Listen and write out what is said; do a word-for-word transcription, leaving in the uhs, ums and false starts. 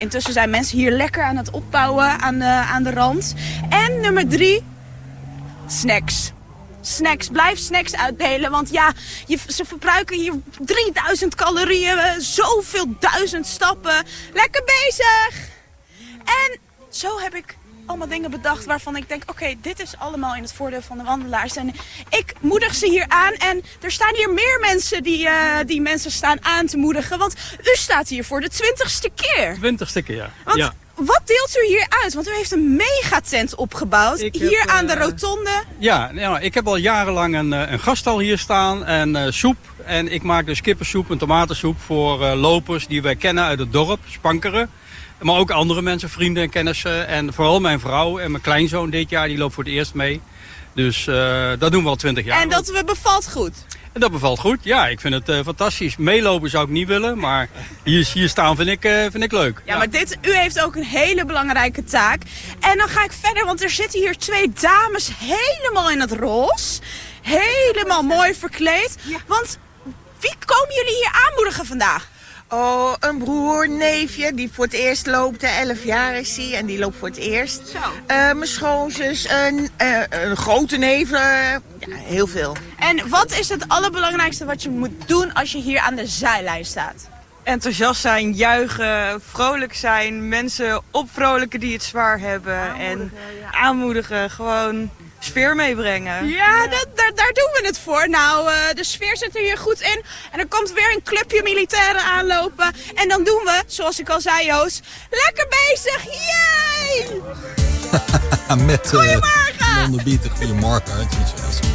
Intussen zijn mensen hier lekker aan het opbouwen aan de, aan de rand. En nummer drie, snacks. Snacks, blijf snacks uitdelen, want ja, je, ze verbruiken hier drieduizend calorieën, zoveel duizend stappen. Lekker bezig! En zo heb ik allemaal dingen bedacht waarvan ik denk, oké, okay, dit is allemaal in het voordeel van de wandelaars. En ik moedig ze hier aan en er staan hier meer mensen die, uh, die mensen staan aan te moedigen. Want u staat hier voor de twintigste keer. Twintigste keer, want, ja. Wat deelt u hier uit? Want u heeft een megatent opgebouwd, ik hier heb, aan de rotonde. Ja, ja, ik heb al jarenlang een, een gaststal hier staan en uh, soep. En ik maak dus kippensoep en tomatensoep voor uh, lopers die wij kennen uit het dorp, Spankeren. Maar ook andere mensen, vrienden en kennissen. En vooral mijn vrouw en mijn kleinzoon dit jaar, die loopt voor het eerst mee. Dus uh, dat doen we al twintig jaar. En dat ook. bevalt goed? En dat bevalt goed, ja. Ik vind het uh, fantastisch. Meelopen zou ik niet willen, maar hier, hier staan vind ik, uh, vind ik leuk. Ja, ja, maar dit, u heeft ook een hele belangrijke taak. En dan ga ik verder, want er zitten hier twee dames helemaal in het roze. Helemaal mooi verkleed. Want wie komen jullie hier aanmoedigen vandaag? Oh, een broer, neefje, die voor het eerst loopt. elf jaar is hij en die loopt voor het eerst. Zo. Uh, mijn schoonzus, een, uh, een grote neef, uh, ja, heel veel. En wat is het allerbelangrijkste wat je moet doen als je hier aan de zijlijn staat? Enthousiast zijn, juichen, vrolijk zijn, mensen opvrolijken die het zwaar hebben. Aanmoedigen, en ja. aanmoedigen, gewoon sfeer meebrengen. Ja, dat, daar, daar doen we het voor. Nou, uh, de sfeer zit er hier goed in. En er komt weer een clubje militairen aanlopen. En dan doen we, zoals ik al zei, Joost, lekker bezig. Yay! Met uh, Goedemorgen! Goedemorgen.